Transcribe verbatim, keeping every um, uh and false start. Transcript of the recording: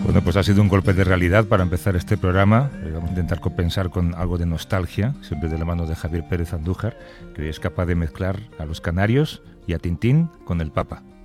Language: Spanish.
Bueno, pues ha sido un golpe de realidad para empezar este programa. Eh, vamos a intentar compensar con algo de nostalgia, siempre de la mano de Javier Pérez Andújar, que hoy es capaz de mezclar a los canarios y a Tintín con el Papa.